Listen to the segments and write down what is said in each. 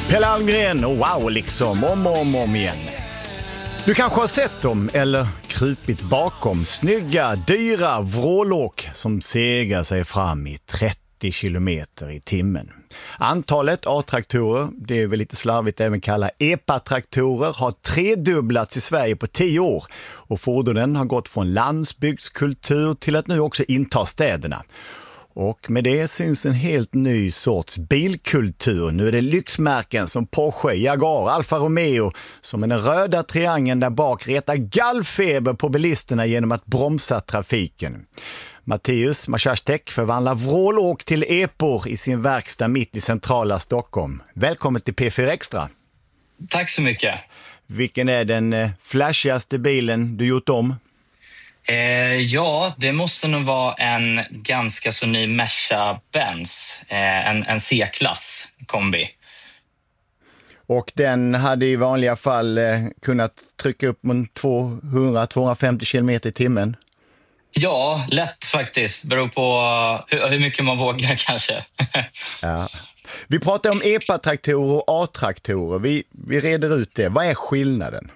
Pelle Almgren och wow liksom, om igen. Du kanske har sett dem eller krupit bakom snygga, dyra vrålåk som segar sig fram i 30 kilometer i timmen. Antalet A-traktorer, det är väl lite slarvigt även kalla EPA-traktorer, har tredubblats i Sverige på 10 år. Och fordonen har gått från landsbygdskultur till att nu också inta städerna. Och med det syns en helt ny sorts bilkultur. Nu är det lyxmärken som Porsche, Jaguar, Alfa Romeo som är den röda triangeln där bak retar gallfeber på bilisterna genom att bromsa trafiken. Mattias Maciastek förvandlar vrålåk till epor i sin verkstad mitt i centrala Stockholm. Välkommen till P4 Extra. Tack så mycket. Vilken är den flashigaste bilen du gjort om? Ja, det måste nog vara en ganska så ny Merca-Benz, en C-klass kombi. Och den hade i vanliga fall kunnat trycka upp 200-250 km i timmen? Ja, lätt faktiskt. Beror på hur mycket man vågar kanske. Ja. Vi pratar om EPA-traktorer och A-traktorer. Vi reder ut det. Vad är skillnaden?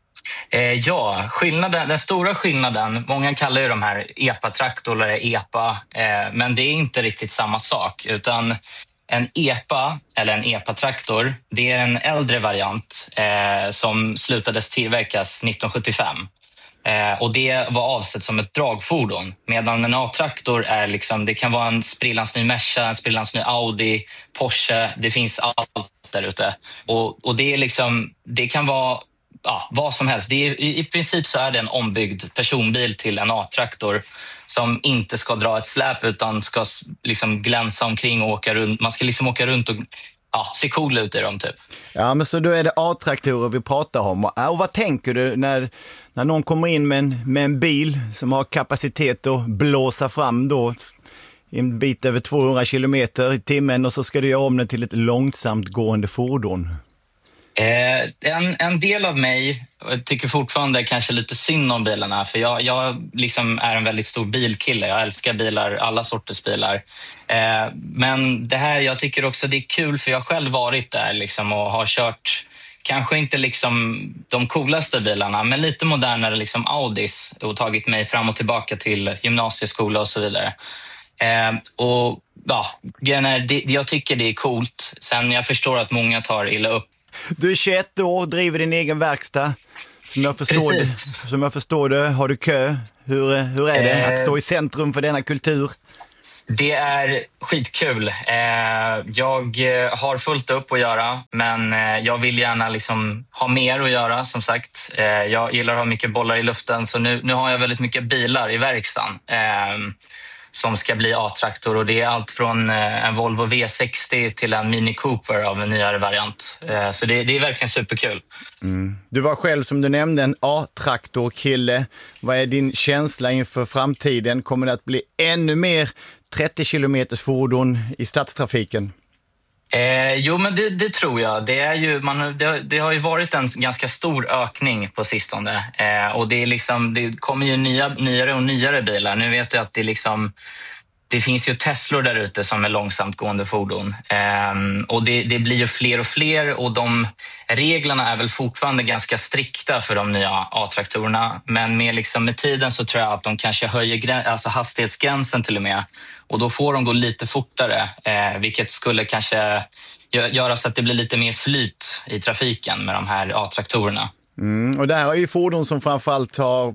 Ja, den stora skillnaden, många kallar ju de här EPA-traktor eller EPA, men det är inte riktigt samma sak, utan en EPA eller en EPA-traktor, det är en äldre variant som slutades tillverkas 1975. Och det var avsett som ett dragfordon, medan en A-traktor är liksom, det kan vara en sprillans ny Merca, en sprillans ny Audi, Porsche, det finns allt där ute. Och det är liksom, det kan vara vad som helst. I princip så är det en ombyggd personbil till en A-traktor som inte ska dra ett släp utan ska liksom glänsa omkring och åka runt. Man ska liksom åka runt och se cool ut i dem typ. Ja, men så då är det A-traktorer vi pratar om. Och vad tänker du när någon kommer in med en bil som har kapacitet att blåsa fram då en bit över 200 kilometer i timmen och så ska du göra om den till ett långsamt gående fordon? En del av mig tycker fortfarande kanske lite synd om bilarna, för jag liksom är en väldigt stor bilkille. Jag älskar bilar, alla sorters bilar. Men det här, jag tycker också det är kul, för jag har själv varit där liksom och har kört kanske inte liksom de coolaste bilarna, men lite modernare liksom Audis och tagit mig fram och tillbaka till gymnasieskola och så vidare. Och jag tycker det är coolt. Sen jag förstår att många tar illa upp. Du är 21 år och driver din egen verkstad. Som jag förstår det, har du kö? Hur är det att stå i centrum för denna kultur? Det är skitkul. Jag har fullt upp att göra, men jag vill gärna liksom ha mer att göra, som sagt. Jag gillar att ha mycket bollar i luften, så nu har jag väldigt mycket bilar i verkstaden som ska bli A-traktor, och det är allt från en Volvo V60 till en Mini Cooper av en nyare variant. Så det är verkligen superkul. Mm. Du var själv, som du nämnde, en A-traktorkille. Vad är din känsla inför framtiden? Kommer det att bli ännu mer 30 kilometers fordon i stadstrafiken? Jo, men det tror jag. Det har ju varit en ganska stor ökning på sistone. Och det kommer ju nyare och nyare bilar. Nu vet jag att det finns ju Teslor där ute som är långsamt gående fordon. Och det blir ju fler och fler, och de reglerna är väl fortfarande ganska strikta för de nya A-traktorerna. Men med tiden så tror jag att de kanske höjer hastighetsgränsen till och med. Och då får de gå lite fortare, vilket skulle kanske göra så att det blir lite mer flyt i trafiken med de här A-traktorerna. Och det här är ju fordon som framförallt har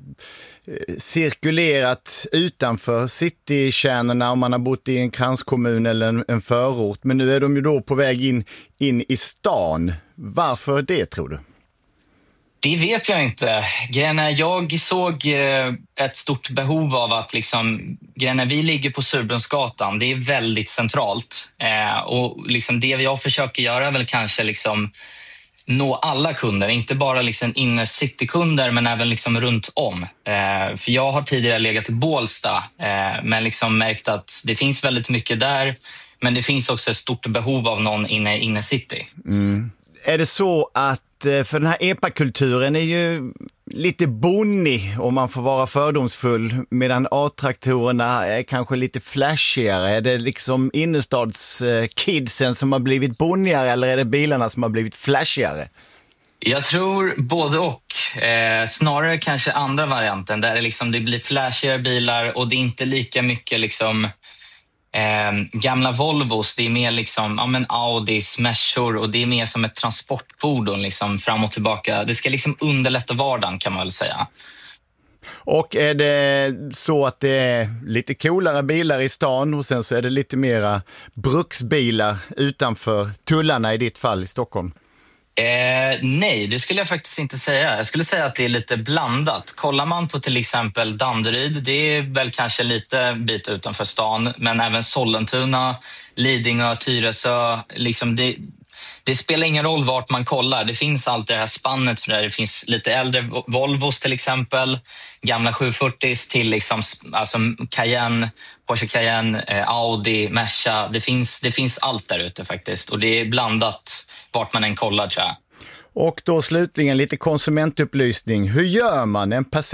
cirkulerat utanför citykärnorna om man har bott i en kranskommun eller en förort. Men nu är de ju då på väg in i stan. Varför det, tror du? Det vet jag inte. Jag såg ett stort behov av att vi ligger på Surbrunnsgatan. Det är väldigt centralt. Och det jag försöker göra är väl kanske nå alla kunder, inte bara inner citykunder, men även runt om. För jag har tidigare legat i Bålsta, men märkt att det finns väldigt mycket där, men det finns också ett stort behov av någon inne city. Är det så att, för den här EPA-kulturen är ju lite bonnig om man får vara fördomsfull, medan A-traktorerna är kanske lite flashigare. Är det liksom innerstadskidsen som har blivit bonnigare eller är det bilarna som har blivit flashigare? Jag tror både och. Snarare kanske andra varianten där det blir flashigare bilar och det är inte lika mycket gamla Volvos. Det är mer Audis, Mercor och det är mer som ett transportfordon fram och tillbaka. Det ska underlätta vardagen kan man väl säga. Och är det så att det är lite coolare bilar i stan och sen så är det lite mera bruksbilar utanför tullarna i ditt fall i Stockholm? Nej, det skulle jag faktiskt inte säga. Jag skulle säga att det är lite blandat. Kollar man på till exempel Danderyd, det är väl kanske lite bit utanför stan, men även Sollentuna, Lidingö, Tyresö, det spelar ingen roll vart man kollar. Det finns alltid det här spannet för det finns lite äldre Volvos till exempel, gamla 740s till Cayenne, Porsche Cayenne, Audi, Merca. Det finns allt där ute faktiskt och det är blandat vart man än kollar tror jag. Och då slutligen lite konsumentupplysning. Hur gör man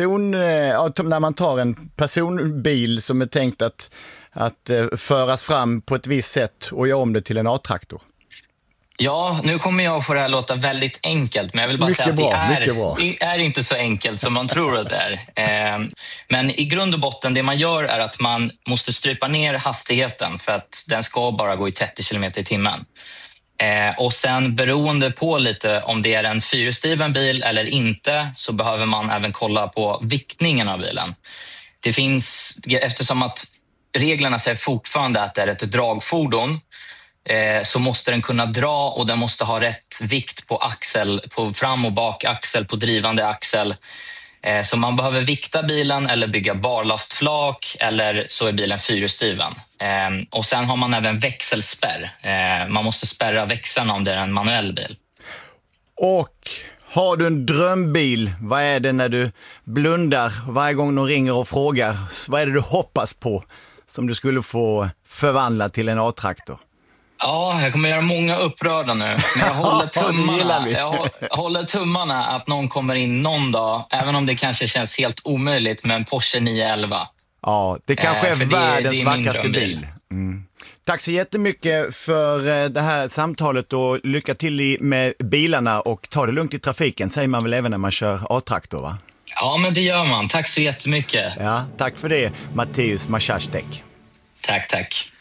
när man tar en personbil som är tänkt att föras fram på ett visst sätt och gör om det till en A-traktor? Ja, nu kommer jag få det här låta väldigt enkelt, men jag vill bara säga att det är inte så enkelt som man tror att det är. Men i grund och botten, det man gör är att man måste strypa ner hastigheten för att den ska bara gå i 30 km i timmen. Och sen beroende på lite om det är en fyrhjulsdriven bil eller inte så behöver man även kolla på viktningen av bilen. Det finns, eftersom att reglerna säger fortfarande att det är ett dragfordon så måste den kunna dra och den måste ha rätt vikt på axel, på fram- och bakaxel, på drivande axel. Så man behöver vikta bilen eller bygga barlastflak eller så är bilen fyrhjulsdriven. Och sen har man även växelspärr. Man måste spärra växlarna om det är en manuell bil. Och har du en drömbil, vad är det när du blundar varje gång de ringer och frågar? Vad är det du hoppas på som du skulle få förvandla till en A-traktor? Ja, jag kommer göra många upprörda nu. Men jag håller tummarna. Jag håller tummarna att någon kommer in någon dag, även om det kanske känns helt omöjligt, med en Porsche 911. Ja, det kanske är världens vackraste bil. Mm. Tack så jättemycket för det här samtalet och lycka till med bilarna och ta det lugnt i trafiken, säger man väl även när man kör A-traktor, va? Ja, men det gör man. Tack så jättemycket. Ja, tack för det, Mateusz Maszasztek. Tack.